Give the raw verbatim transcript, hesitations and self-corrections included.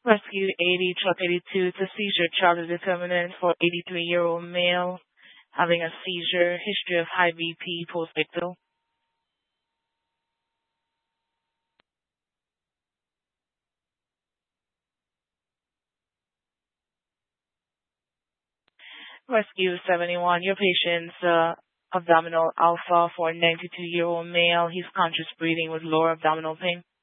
Rescue eighty, truck eighty-two, it's a seizure charge determinant for eighty-three-year-old male having a seizure, history of high B P, post-victal. Rescue seventy-one, your patient's uh, abdominal alpha for a ninety-two-year-old male. He's conscious breathing with lower abdominal pain.